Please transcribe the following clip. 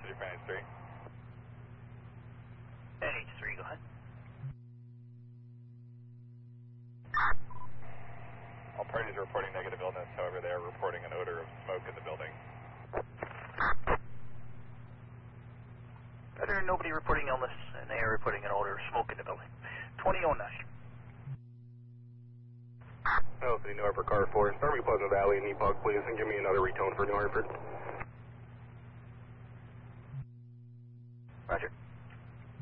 Passenger for NH3. NH3, go ahead. All parties are reporting negative illness, however, they are reporting an odor of smoke in the building. Better nobody reporting illness, and they are reporting an odor of smoke in the building. 2009. City New Hartford Car 4, start me Pleasant Valley and Epoch, please, and give me another retone for New Hartford.